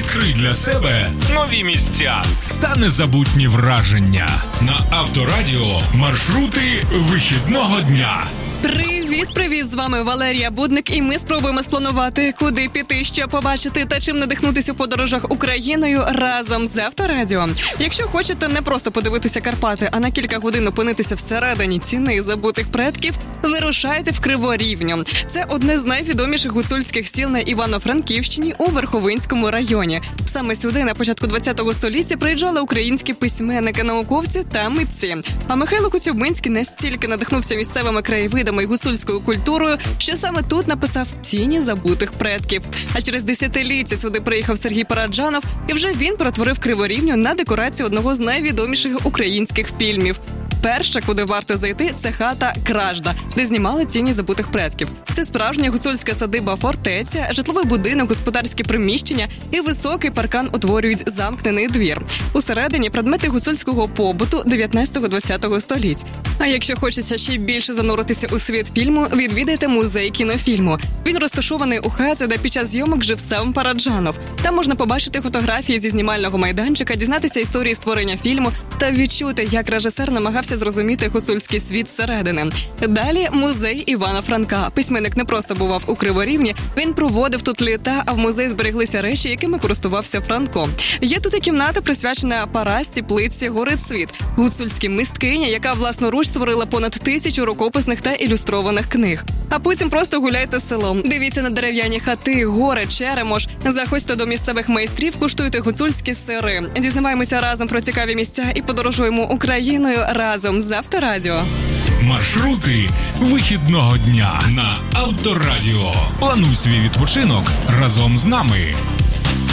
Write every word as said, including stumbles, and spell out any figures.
Відкрий для себе нові місця та незабутні враження. На Авторадіо маршрути вихідного дня. Привіт-привіт! З вами Валерія Будник, і ми спробуємо спланувати, куди піти, що побачити та чим надихнутися у подорожах Україною разом з Авторадіо. Якщо хочете не просто подивитися Карпати, а на кілька годин опинитися всередині ціни забутих предків, вирушайте в Криворівню. Це одне з найвідоміших гуцульських сіл на Івано-Франківщині у Верховинському районі. Саме сюди на початку ХХ століття приїжджали українські письменники, науковці та митці. А Михайло Коцюбинський настільки надихнувся місцевими краєвидами і гуцульською культурою, що саме тут написав «Тіні забутих предків». А через десятиліття сюди приїхав Сергій Параджанов, і вже він перетворив Криворівню на декорацію одного з найвідоміших українських фільмів. Перше, куди варто зайти, це хата Кражда, де знімали «Тіні забутих предків». Це справжня гуцульська садиба-фортеця, житловий будинок, господарські приміщення і високий паркан утворюють замкнений двір. Усередині предмети гуцульського побуту дев'ятнадцятого-двадцятого століть. А якщо хочеться ще більше зануритися у світ фільму, відвідайте музей кінофільму. Він розташований у хаті, де під час зйомок жив сам Параджанов. Там можна побачити фотографії зі знімального майданчика, дізнатися історії створення фільму та відчути, як режисер намагався зрозуміти гуцульський світ зсередини. Далі музей Івана Франка. Письменник не просто бував у Криворівні, він проводив тут літа, а в музеї збереглися речі, якими користувався Франко. Є тут і кімната, присвячена Парасті Плитці Горицвіт, гуцульській мисткині, яка власноруч створила понад тисячу рукописних та ілюстрованих книг. А потім просто гуляйте селом. Дивіться на дерев'яні хати, гори, черемош. Заходьте до місцевих майстрів, куштуйте гуцульські сири. Дізнаваємося разом про цікаві місця і подорожуємо Україною разом з Авторадіо. Маршрути вихідного дня на Авторадіо. Плануй свій відпочинок разом з нами.